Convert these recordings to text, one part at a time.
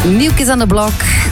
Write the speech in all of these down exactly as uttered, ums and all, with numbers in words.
Nieuwtjes aan de blok.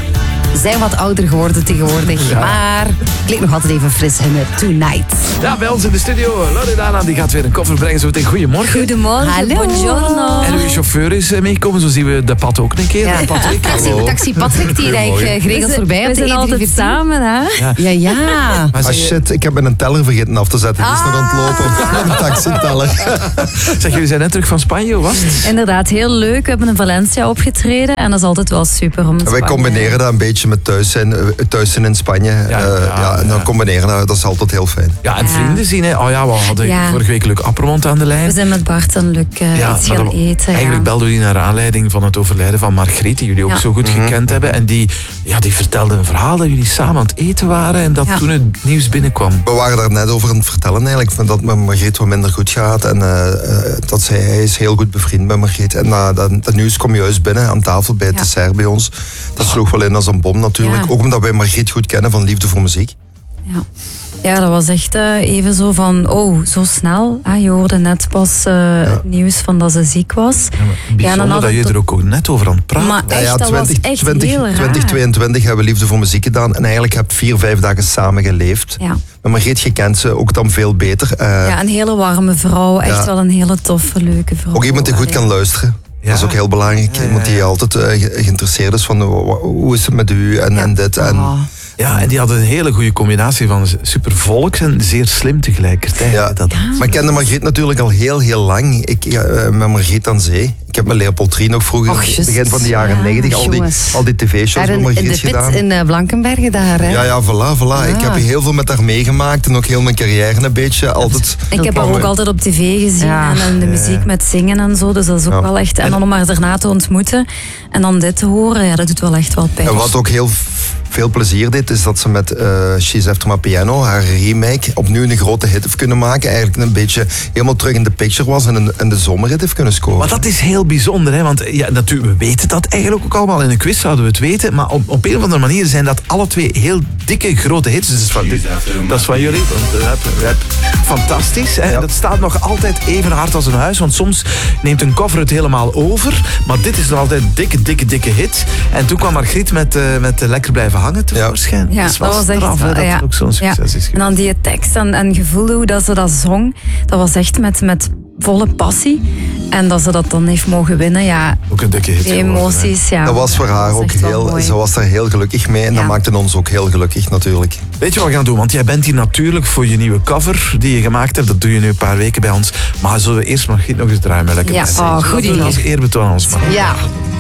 Zijn wat ouder geworden tegenwoordig. Ja. Maar klinkt nog altijd even fris in het Tonight. Ja, bij ons in de studio. Loredana die gaat weer een koffer brengen. Zo meteen goedemorgen. Goedemorgen. Hallo. Buongiorno. En uw chauffeur is meegekomen. Zo zien we de Pat ook een keer. Ja. Patrick, Taxi, hallo. taxi Patrick die rijdt geregeld We voorbij. zijn, op we de zijn E altijd driehonderdveertien. samen, hè? Ja, ja. Maar Ah zeg, je- shit, ik heb mijn teller vergeten af te zetten. Die is nog aan het lopen. Een taxiteller. zeg, jullie zijn net terug van Spanje, hoe was het? Inderdaad, heel leuk. We hebben in Valencia opgetreden en dat is altijd wel super om in Wij Spanje- combineren dat een beetje met thuis zijn, eh, thuis zijn in Spanje. Ja, Ja, ja, ja, en dan ja. combineren, dat, dat is altijd heel fijn. Ja, en Ja. vrienden zien, hè. Oh ja, we hadden Ja. vorige week Luc Appermond aan de lijn. We zijn met Bart en Luc uh, Ja, iets maar gaan dat- eten. Eigenlijk ja. belden we die naar aanleiding van het overlijden van Margriet, die jullie ook Ja. zo goed gekend hebben. En die, ja, die vertelde een verhaal dat jullie samen aan het eten waren en dat Ja. toen het nieuws binnenkwam. We waren daar net over aan het vertellen eigenlijk, van dat het met Margriet wat minder goed gaat. En uh, uh, dat zij, hij is heel goed bevriend met Margriet. En uh, dat, dat nieuws kwam juist binnen aan tafel bij het Ja. dessert bij ons. Dat sloeg wel in als een bom natuurlijk. Ja. Ook omdat wij Margriet goed kennen van Liefde voor Muziek. Ja. ja, dat was echt uh, even zo van, oh, zo snel. Ah, je hoorde net pas uh, het nieuws van dat ze ziek was. Ja, maar bijzonder Ja, dan had dat je het- er ook net over aan het praten Maar was. echt, dat was echt twintig, heel raar. twintig tweeëntwintig hebben we Liefde voor Muziek gedaan. En eigenlijk heb ik vier, vijf dagen samen geleefd. Ja. Maar Margriet, je kent ze ook dan veel beter. Uh, ja, een hele warme vrouw. Echt Ja. wel een hele toffe, leuke vrouw. Ook iemand die goed Allee. kan luisteren. Ja. Dat is ook heel belangrijk. Ja, ja, Iemand die ja. altijd uh, ge- geïnteresseerd is van uh, wa- hoe is het met u en, en dit. En, Oh. Ja, en die hadden een hele goede combinatie van super volks en zeer slim tegelijkertijd. Ja. Dat, Maar ik kende Margriet natuurlijk al heel, heel lang. Ik, ja, uh, met Margriet aan zee. Ik heb met Leopold Trien nog vroeger, Och, just. begin van de jaren Ja, negentig, al die, jongens. al die tv-shows Daar met in, in Margriet de pit gedaan. in uh, Blankenberge daar, hè? Ja, ja, voilà, voilà. Ik heb heel veel met haar meegemaakt en ook heel mijn carrière een beetje. Altijd. Ik heb haar ook altijd op tv gezien Ja. en in de muziek met zingen en zo. Dus dat is ook Ja. wel echt... En dan om haar daarna te ontmoeten en dan dit te horen, ja, dat doet wel echt wel pijn. En wat ook heel f- veel plezier deed, is dat ze met uh, She's After My Piano, haar remake, opnieuw een grote hit heeft kunnen maken. Eigenlijk een beetje helemaal terug in de picture was en een, en de zomerhit heeft kunnen scoren. Maar dat is heel bijzonder, hè? Want ja, natuurlijk, we weten dat eigenlijk ook allemaal. In een quiz zouden we het weten. Maar op, op een of andere manier zijn dat alle twee heel dikke, grote hits. Dus dat is van, dit- dat is van jullie. Want, rap, rap. Fantastisch. Hè? Ja. Dat staat nog altijd even hard als een huis. Want soms neemt een cover het helemaal over. Maar dit is nog altijd een dikke, dikke, dikke hit. En toen kwam Margriet met, uh, met uh, Lekker blijven hangen tevoorschijn. Ja, Dus dat was echt... straf, hè, dat ja. het ook zo'n succes Ja. is. En dan die tekst en, en gevoel hoe dat ze dat zong, dat was echt met, met volle passie. En dat ze dat dan heeft mogen winnen, ja, Ook een dikke hit die geworden, hè. emoties, ja. Dat was voor Ja, haar dat is ook echt wel heel... mooi. Ze was daar heel gelukkig mee en dat Ja. maakte ons ook heel gelukkig natuurlijk. Weet je wat we gaan doen? Want jij bent hier natuurlijk voor je nieuwe cover die je gemaakt hebt. Dat doe je nu een paar weken bij ons. Maar zullen we eerst Margriet nog eens draaien met Lekker Ja. blijven Oh, zingen? goed Zullen we dat doen idee. als eerbetoon aan ons man? Ja.